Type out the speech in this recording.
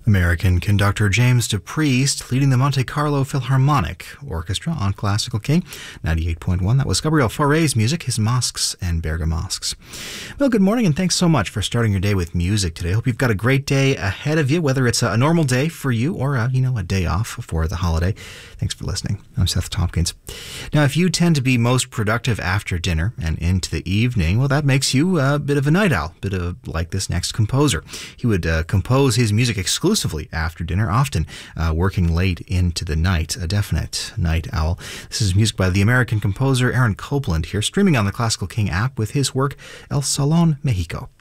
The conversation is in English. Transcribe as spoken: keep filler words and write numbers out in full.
American conductor James DePriest leading the Monte Carlo Philharmonic Orchestra on Classical King ninety-eight point one. That was Gabriel Fauré's music, his Masques and Bergamasques. Well, good morning and thanks so much for starting your day with music today. Hope you've got a great day ahead of you, whether it's a normal day for you or, a, you know, a day off for the holiday. Thanks for listening. I'm Seth Tompkins. Now, if you tend to be most productive after dinner and into the evening, well, that makes you a bit of a night owl, a bit of like this next composer. He would uh, compose his music exclusively exclusively after dinner, often uh, working late into the night, a definite night owl. This is music by the American composer Aaron Copland here, streaming on the Classical King app with his work El Salón Mexico.